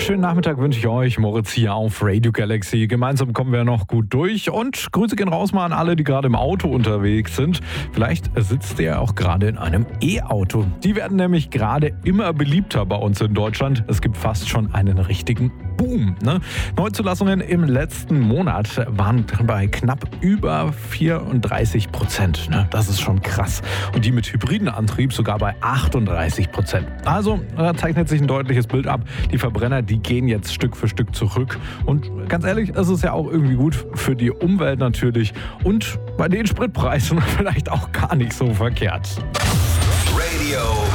schönen Nachmittag wünsche ich euch. Moritz hier auf Radio Galaxy. Gemeinsam kommen wir noch gut durch. Und Grüße gehen raus mal an alle, die gerade im Auto unterwegs sind. Vielleicht sitzt ihr auch gerade in einem E-Auto. Die werden nämlich gerade immer beliebter bei uns in Deutschland. Es gibt fast schon einen richtigen Boom. Neuzulassungen im letzten Monat waren bei knapp über 34%. Das ist schon krass. Und die mit hybriden Antrieb sogar bei 38%. Also da zeichnet sich ein deutliches Bild ab. Die Verbrenner, die gehen jetzt Stück für Stück zurück. Und ganz ehrlich, es ist ja auch irgendwie gut für die Umwelt natürlich. Und bei den Spritpreisen vielleicht auch gar nicht so verkehrt. Radio